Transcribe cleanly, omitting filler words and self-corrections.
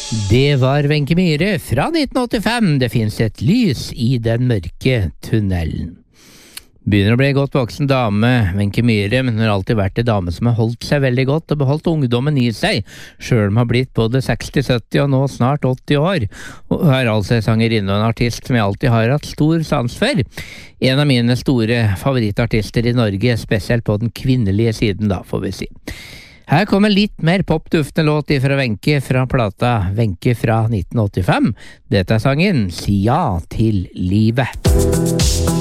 Det var Wenche Myhre fra 1985. Det finnes et lys i den mørke tunnelen. Begynner å bli godt voksen dame, Wenche Myhre, men hun har alltid vært en dame som har holdt seg veldig godt og beholdt ungdommen i seg, selv om hun har blitt både 60-70 og nå snart 80 år. Og hun er altså en sangerinne og en artist som jeg alltid har hatt stor sans for. En av mine store favorittartister i Norge, spesielt på den kvinnelige siden da, får vi si. Her kommer litt mer popduftende låt fra Wenche fra plata Wenche fra 1985. Dette er sangen Si ja til livet.